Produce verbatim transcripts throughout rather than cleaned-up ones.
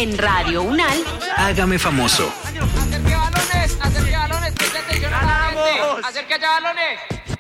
En Radio UNAL, Hágame Famoso. Acerque balones, acerque balones, preste atención a la gente. Acerque allá balones.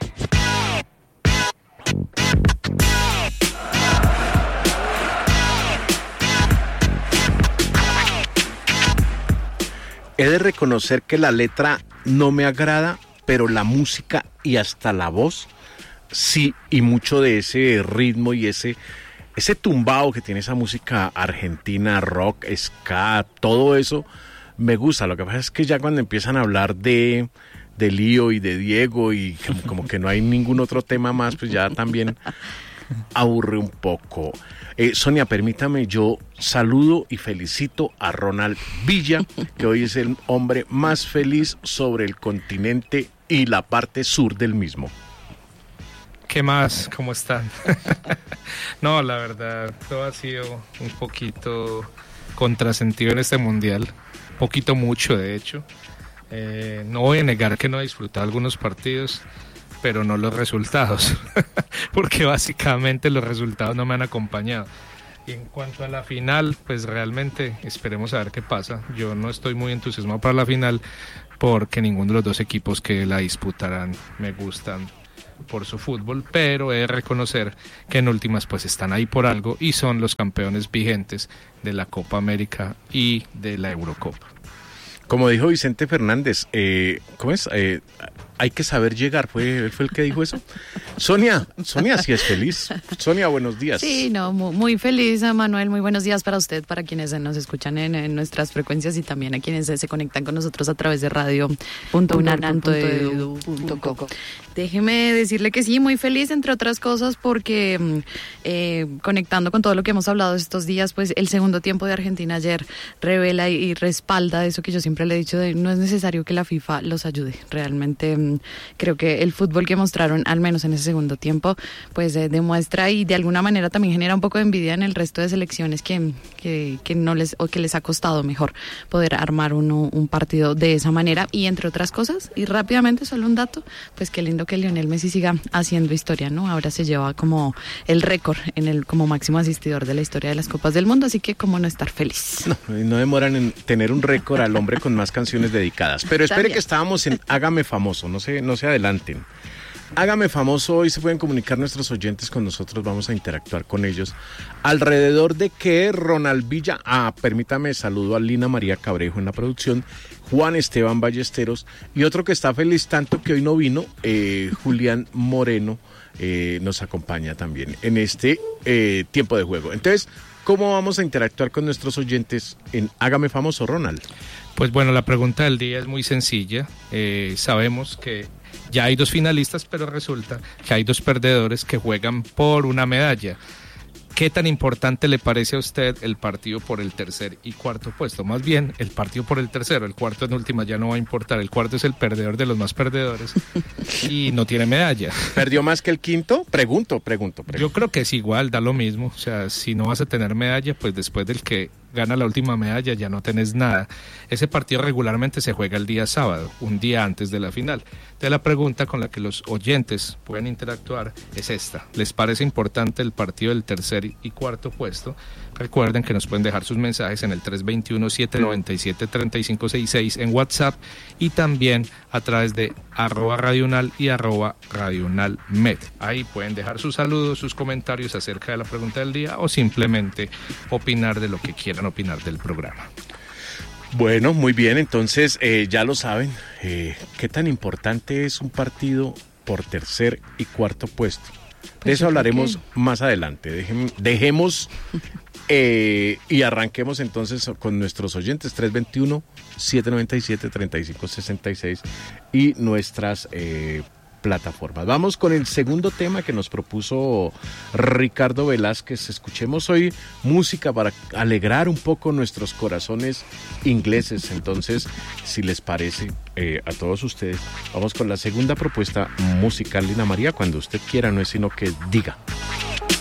He de reconocer que la letra no me agrada, pero la música y hasta la voz, sí, y mucho de ese ritmo y ese, ese tumbao que tiene esa música argentina, rock, ska, todo eso me gusta. Lo que pasa es que ya cuando empiezan a hablar de, de Lío y de Diego y como, como que no hay ningún otro tema más, pues ya también aburre un poco. Eh, Sonia, permítame, yo saludo y felicito a Ronald Villa, que hoy es el hombre más feliz sobre el continente y la parte sur del mismo. ¿Qué más? ¿Cómo están? No, la verdad, todo ha sido un poquito contrasentido en este mundial, poquito mucho de hecho. Eh, no voy a negar que no he disfrutado algunos partidos, pero no los resultados, porque básicamente los resultados no me han acompañado. Y en cuanto a la final, pues realmente esperemos a ver qué pasa. Yo no estoy muy entusiasmado para la final porque ninguno de los dos equipos que la disputarán me gustan por su fútbol, pero he de reconocer que en últimas pues están ahí por algo y son los campeones vigentes de la Copa América y de la Eurocopa. Como dijo Vicente Fernández, eh, ¿cómo es? Eh, hay que saber llegar, ¿fue, fue el que dijo eso? Sonia, Sonia sí es feliz. Sonia, buenos días. Sí, no, muy, muy feliz, Manuel, muy buenos días para usted, para quienes nos escuchan en, en nuestras frecuencias y también a quienes se, se conectan con nosotros a través de radio punto unal punto edu punto co. Déjeme decirle que sí, muy feliz, entre otras cosas, porque eh, conectando con todo lo que hemos hablado estos días, pues el segundo tiempo de Argentina ayer revela y, y respalda eso que yo siempre le he dicho, de no es necesario que la FIFA los ayude. Realmente mm, creo que el fútbol que mostraron, al menos en ese segundo tiempo, pues eh, demuestra y de alguna manera también genera un poco de envidia en el resto de selecciones que, que, que no les, o que les ha costado mejor poder armar uno, un partido de esa manera. Y entre otras cosas, y rápidamente solo un dato, pues qué lindo que Lionel Messi siga haciendo historia, ¿no? Ahora se lleva como el récord en el como máximo asistidor de la historia de las Copas del Mundo, así que cómo no estar feliz. No, no demoran en tener un récord al hombre con más canciones dedicadas. Pero espere que estábamos en Hágame Famoso, no se, no se adelanten. Hágame Famoso, hoy se pueden comunicar nuestros oyentes con nosotros, vamos a interactuar con ellos. Alrededor de que Ronald Villa, ah, permítame, saludo a Lina María Cabrejo en la producción, Juan Esteban Ballesteros y otro que está feliz tanto que hoy no vino, eh, Julián Moreno, eh, nos acompaña también en este eh, tiempo de juego. Entonces, ¿cómo vamos a interactuar con nuestros oyentes en Hágame Famoso, Ronald? Pues bueno, la pregunta del día es muy sencilla. Eh, sabemos que ya hay dos finalistas, pero resulta que hay dos perdedores que juegan por una medalla. ¿Qué tan importante le parece a usted el partido por el tercer y cuarto puesto? Más bien, el partido por el tercero, el cuarto en última ya no va a importar. El cuarto es el perdedor de los más perdedores y no tiene medalla. ¿Perdió más que el quinto? Pregunto, pregunto, pregunto. Yo creo que es igual, da lo mismo. O sea, si no vas a tener medalla, pues después del que gana la última medalla ya no tenés nada. Ese partido regularmente se juega el día sábado, un día antes de la final. Entonces la pregunta con la que los oyentes pueden interactuar es esta: ¿les parece importante el partido del tercer y cuarto puesto? Recuerden que nos pueden dejar sus mensajes en el tres dos uno, siete nueve siete, tres cinco seis seis en WhatsApp y también a través de arroba radional y arroba radionalmed. Ahí pueden dejar sus saludos, sus comentarios acerca de la pregunta del día o simplemente opinar de lo que quieran opinar del programa. Bueno, muy bien, entonces eh, ya lo saben, eh, ¿qué tan importante es un partido por tercer y cuarto puesto? Pues de eso hablaremos que... más adelante. Dejem, dejemos eh, y arranquemos entonces con nuestros oyentes, tres dos uno, siete nueve siete, tres cinco seis seis y nuestras eh, plataformas. Vamos con el segundo tema que nos propuso Ricardo Velázquez. Escuchemos hoy música para alegrar un poco nuestros corazones ingleses. Entonces, si les parece eh, a todos ustedes, vamos con la segunda propuesta musical, Lina María. Cuando usted quiera, no es sino que diga.